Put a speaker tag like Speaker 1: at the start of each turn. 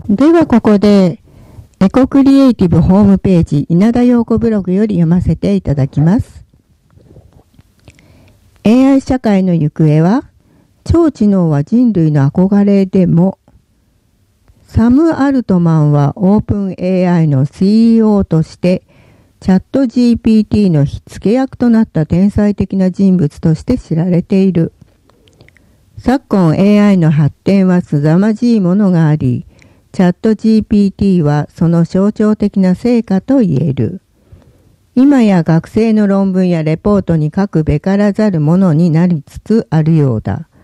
Speaker 1: ではここでエコクリエイティブホームページ稲田陽子ブログより読ませていただきます。AI 社会の行方は、超知能は人類の憧れでも、サム・アルトマンはオープン AI の CEO としてチャット GPT の火付け役となった天才的な人物として知られている。昨今 AI の発展は凄まじいものがあり、チャット GPT はその象徴的な成果と言える。今や学生の論文やレポートに書くべからざるものになりつつあるようだ。